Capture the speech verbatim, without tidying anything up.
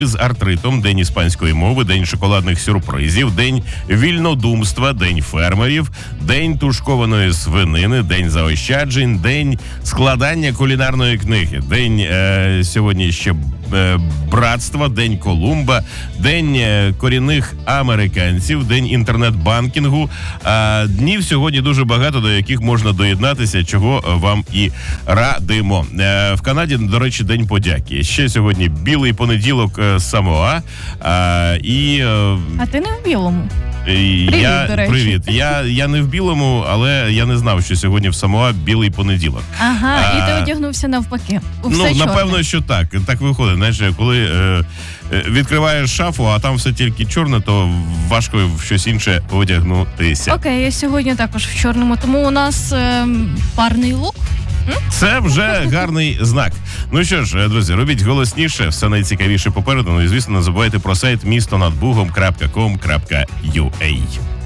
з артритом, день іспанської мови, день шоколадних сюрпризів, день вільнодумства, день фермерів, день тушкованої свинини, день заощаджень, день складання кулінарної книги, день е, сьогодні ще е, братства, день Колумба, день е, корінних американців, день інтернет-банкінгу. Е, днів сьогодні дуже багато, до яких можна доєднатися, чого вам і радимо. Е, в Канаді, до речі, день подяки. Ще сьогодні білий понеділок е, Самоа. Е, і, е, а ти не в білому. Привіт, я, до речі. Привіт. Я, я не в білому, але я не знав, що сьогодні в Самоа білий понеділок. Ага, а, і ти одягнувся навпаки. У все ну, чорне. напевно, що так. Так виходить. Знаєш, коли е, е, відкриваєш шафу, а там все тільки чорне, то важко в щось інше одягнутися. Окей, я сьогодні також в чорному, тому у нас е, парний лук. Це вже гарний знак. Ну що ж, друзі, робіть голосніше, все найцікавіше попереду. Ну і, звісно, не забувайте про сайт місто над бугом крапка ком крапка ю а.